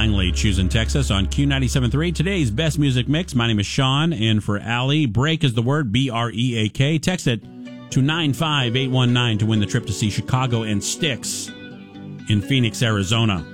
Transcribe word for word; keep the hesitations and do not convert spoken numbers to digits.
Langley, choosing Texas on Q ninety-seven point three. Today's best music mix. My name is Sean, and for Allie, break is the word, B R E A K. Text it to nine five eight one nine to win the trip to see Chicago and Styx in Phoenix, Arizona.